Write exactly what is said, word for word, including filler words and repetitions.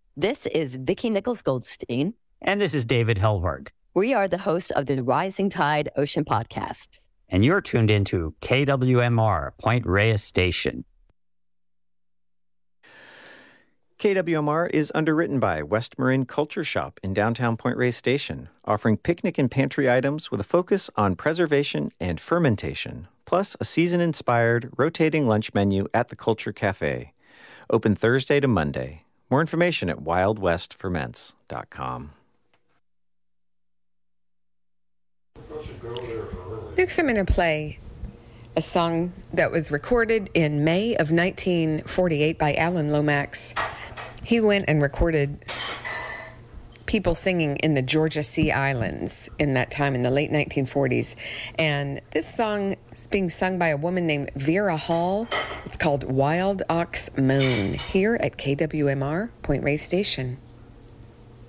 This is Vicki Nichols-Goldstein. And this is David Helvarg. We are the hosts of the Rising Tide Ocean Podcast. And you're tuned into K W M R, Point Reyes Station. K W M R is underwritten by West Marin Culture Shop in downtown Point Reyes Station, offering picnic and pantry items with a focus on preservation and fermentation, plus a season-inspired, rotating lunch menu at the Culture Cafe. Open Thursday to Monday. More information at wild west ferments dot com. Next, I'm going to play a song that was recorded in May of nineteen forty-eight by Alan Lomax. He went and recorded people singing in the Georgia Sea Islands in that time in the late nineteen forties. And this song is being sung by a woman named Vera Hall. It's called Wild Ox Moan here at K W M R Point Reyes Station.